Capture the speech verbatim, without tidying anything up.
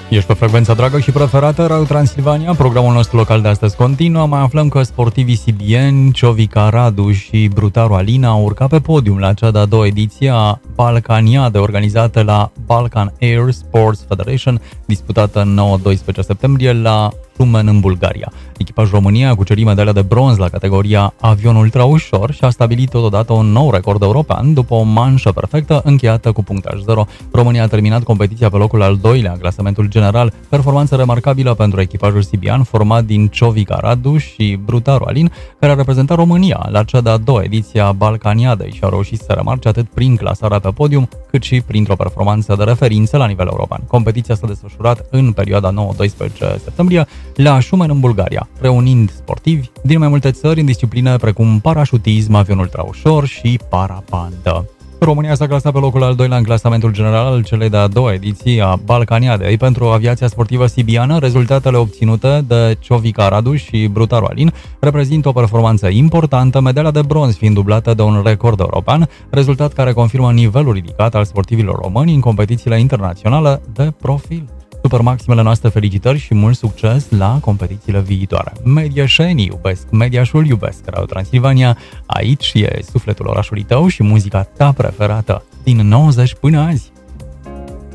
Ești pe frecvența dragă și preferată, Radio Transilvania. Programul nostru local de astăzi continuă. Mai aflăm că sportivii sibieni, Ciovica Radu și Brutaru Alina au urcat pe podium la cea de-a doua ediție a Balcaniade, organizată la Balkan Air Sports Federation, disputată în nouă doisprezece septembrie la Cluj, în Bulgaria. Echipajul României a cucerit medalia de bronz la categoria avion ultraușor și a stabilit totodată un nou record european după o manșă perfectă încheiată cu punctaj zero. România a terminat competiția pe locul al doilea în clasamentul general, performanță remarcabilă pentru echipajul sibian format din Ciovica Radu și Brutaru Alin, care a reprezentat România la cea de-a doua ediție a Balcaniadei și au reușit să remarce atât prin clasarea pe podium, cât și printr-o performanță de referință la nivel european. Competiția s-a desfășurat în perioada nouă doisprezece septembrie la Cluj, în Bulgaria, reunind sportivi din mai multe țări în discipline precum parașutism, avion ultraușor și parapandă. România s-a clasat pe locul al doilea în clasamentul general al celei de-a doua ediții a Balcaniadei. Pentru aviația sportivă sibiană, rezultatele obținute de Ciovica Radu și Brutaru Alin reprezintă o performanță importantă, medalia de bronz fiind dublată de un record european, rezultat care confirmă nivelul ridicat al sportivilor români în competițiile internaționale de profil. Super maximele noastre felicitări și mult succes la competițiile viitoare. Mediașenii iubesc, Mediașul iubesc, Radio Transilvania, aici e sufletul orașului tău și muzica ta preferată din nouăzeci până azi.